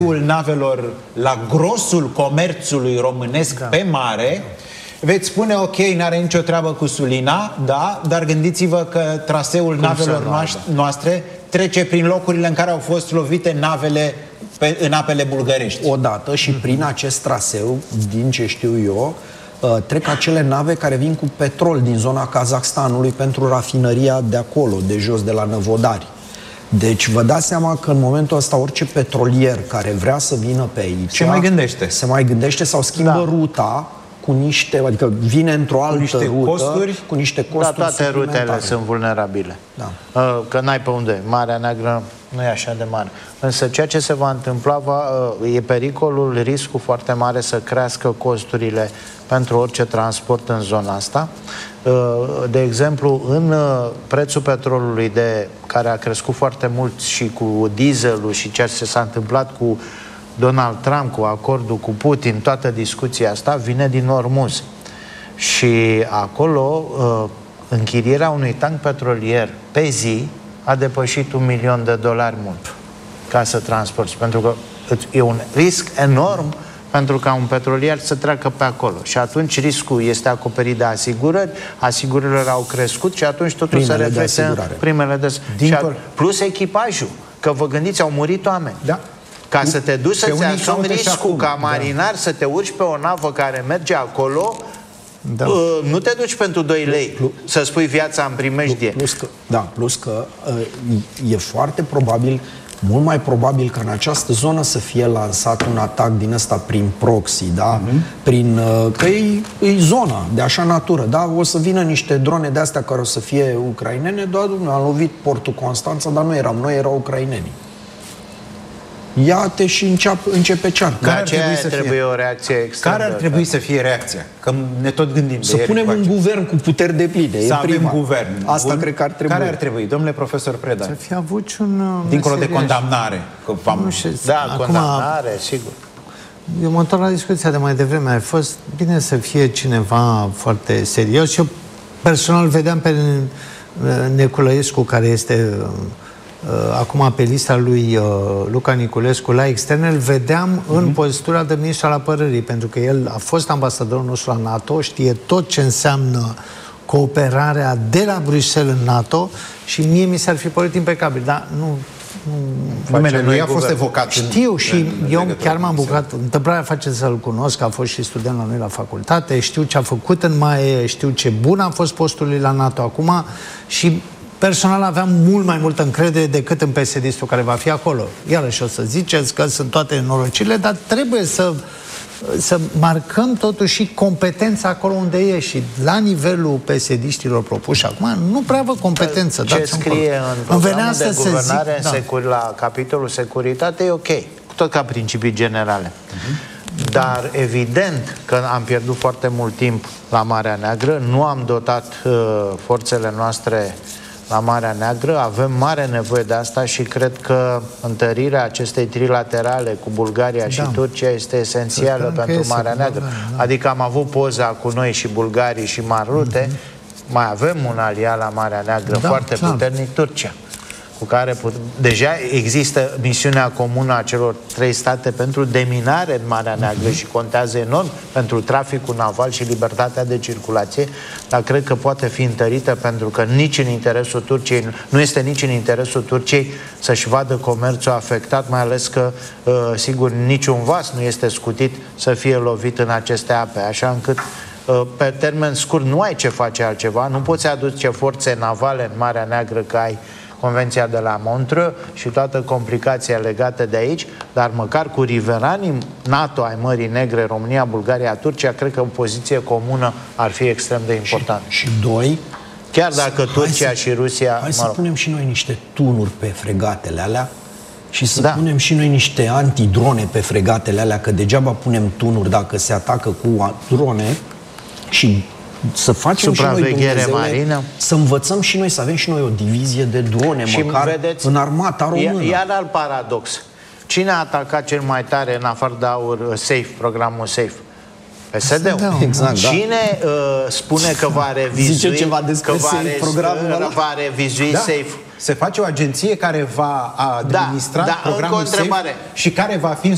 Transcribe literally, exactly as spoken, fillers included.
navelor la grosul comerțului românesc da. pe mare, veți spune, ok, n-are nicio treabă cu Sulina, da, dar gândiți-vă că traseul Cum navelor noastre trece prin locurile în care au fost lovite navele pe, în apele bulgărești. Odată și prin acest traseu, din ce știu eu, trec acele nave care vin cu petrol din zona Kazakhstanului pentru rafinăria de acolo, de jos, de la Năvodari. Deci vă dați seama că în momentul ăsta orice petrolier care vrea să vină pe aici se mai gândește. Se mai gândește sau schimbă da. ruta cu niște, adică vine într-o altă niște rută, costuri, cu niște costuri da, toate rutele sunt vulnerabile. Da. Că n-ai pe unde. Marea Neagră nu e așa de mare. Însă ceea ce se va întâmpla va, e pericolul, riscul foarte mare să crească costurile pentru orice transport în zona asta. De exemplu, în prețul petrolului, de, care a crescut foarte mult și cu dieselul și ceea ce s-a întâmplat cu Donald Trump, cu acordul cu Putin, toată discuția asta vine din Ormuz. Și acolo închirierea unui tank petrolier pe zi a depășit un milion de dolari mult ca să transporti. Pentru că e un risc enorm pentru ca un petrolier să treacă pe acolo. Și atunci riscul este acoperit de asigurări, asigurările au crescut și atunci totul primele se reflectă în primele de... Și a... Plus echipajul. Că vă gândiți, au murit oameni. Da. Ca să te duci să-ți asumi riscul ca marinar, da. să te urci pe o navă care merge acolo, da. uh, nu te duci pentru doi lei plus, să spui viața în primejdie. Plus că, da, plus că uh, e foarte probabil, mult mai probabil că în această zonă să fie lansat un atac din ăsta prin proxy, da? Uh-huh. Prin, uh, că e, e zona de așa natură, da? O să vină niște drone de astea care o să fie ucrainene, doar am lovit portul Constanța, dar nu eram noi, erau ucrainenii. Ia-te și înceap, începe ceartă. Care ar trebui să trebuie fie? o reacție extrem Care ar trebui să fie reacția? Că ne tot gândim. Să punem un guvern cu puteri de pline. Să avem guvern. Asta Bun. cred că ar trebui. Care ar trebui, domnule profesor Preda? Să fi avut un... Dincolo de condamnare. Că nu știu, da, acum, condamnare, sigur. Eu mă întorc la discuția de mai devreme. A fost bine să fie cineva foarte serios. Eu personal vedeam pe Neculăescu, care este... Uh, acum pe lista lui uh, Luca Niculescu la externe, îl vedeam mm-hmm. în pozitura de ministru al apărării, pentru că el a fost ambasadorul nostru la NATO, știe tot ce înseamnă cooperarea de la Bruxelles în NATO și mie mi s-ar fi părut impecabil, dar nu... nu numele lui a fost evocat. Știu și eu chiar m-am bucurat. Întâmplarea face să-l cunosc, că a fost și student la noi la facultate, știu ce a făcut în MAE, știu ce bun a fost postul lui la NATO acum și personal aveam mult mai multă încredere decât în P S D-istul care va fi acolo. Iarăși o să ziceți că sunt toate nenorocirile, dar trebuie să, să marcăm totuși și competența acolo unde e. Și la nivelul P S D-iștilor propuși acum, nu prea vă competență. Ce scrie în programul de guvernare zic, secur, da. la capitolul securitate e ok, tot ca principii generale. Uh-huh. Dar evident că am pierdut foarte mult timp la Marea Neagră, nu am dotat uh, forțele noastre la Marea Neagră, avem mare nevoie de asta și cred că întărirea acestei trilaterale cu Bulgaria da. și Turcia este esențială pentru Marea Neagră. Da. Adică am avut poza cu noi și bulgarii și Marute, mm-hmm. mai avem un aliat la Marea Neagră da, foarte clar. puternic, Turcia, cu care put... deja există misiunea comună a celor trei state pentru deminare în Marea Neagră mm-hmm. și contează enorm pentru traficul naval și libertatea de circulație, dar cred că poate fi întărită pentru că nici în interesul Turciei, nu este nici în interesul Turciei să-și vadă comerțul afectat, mai ales că, uh, sigur, niciun vas nu este scutit să fie lovit în aceste ape, așa încât uh, pe termen scurt nu ai ce face altceva, nu poți aduce forțe navale în Marea Neagră că ai Convenția de la Montreux și toată complicația legată de aici, dar măcar cu riveranii NATO ai Mării Negre, România, Bulgaria, Turcia, cred că o poziție comună ar fi extrem de importantă. Și, și doi, chiar dacă Turcia să, și Rusia... Hai să punem și noi niște tunuri pe fregatele alea și să da. punem și noi niște antidrone pe fregatele alea, că degeaba punem tunuri dacă se atacă cu drone și... să facem și noi, Dumnezeule, să învățăm și noi, să avem și noi o divizie de drone, și măcar vedeți, în armata română. Iar alt paradox. Cine a atacat cel mai tare în afară de aur SAFE, programul SAFE? P S D-ul. Exact, Cine da. uh, spune că va revizui, Zice ceva despre că va, SAFE, programul ăla? va revizui da. SAFE? Se face o agenție care va administra da, da, programul SAFE și care va fi